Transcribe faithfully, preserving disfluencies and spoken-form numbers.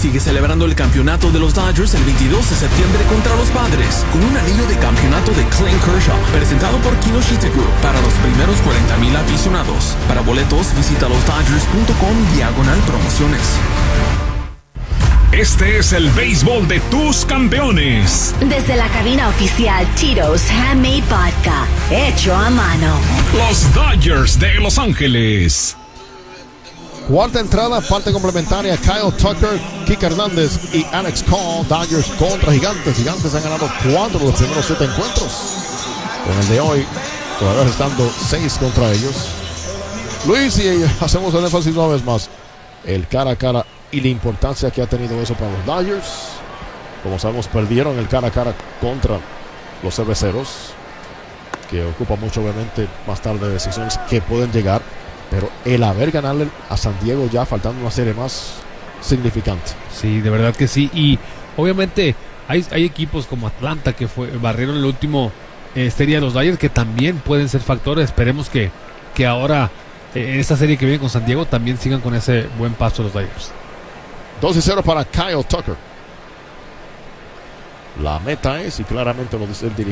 Sigue celebrando el campeonato de los Dodgers el veintidós de septiembre contra los Padres, con un anillo de campeonato de Clayton Kershaw, presentado por Kinoshita Group, para los primeros cuarenta mil aficionados. Para boletos, visita los dodgers punto com diagonal promociones. Este es el béisbol de tus campeones. Desde la cabina oficial Tito's Handmade Vodka, hecho a mano. Los Dodgers de Los Ángeles. Cuarta entrada, parte complementaria. Kyle Tucker, Kike Hernández y Alex Call. Dodgers contra Gigantes. Gigantes han ganado cuatro de los primeros siete encuentros. Con el de hoy, todavía estando seis contra ellos. Luis, y hacemos el énfasis una vez más. El cara a cara y la importancia que ha tenido eso para los Dodgers. Como sabemos, perdieron el cara a cara contra los cerveceros, que ocupa mucho, obviamente, más tarde decisiones que pueden llegar. Pero el haber ganado a San Diego ya faltando una serie más significante. Sí, de verdad que sí. Y obviamente hay, hay equipos como Atlanta que fue, barrieron el último eh, serie de los Dodgers, que también pueden ser factores. Esperemos que, que ahora eh, en esta serie que viene con San Diego también sigan con ese buen paso los Dodgers. dos y cero para Kyle Tucker. La meta es, y claramente lo dice el dirigente,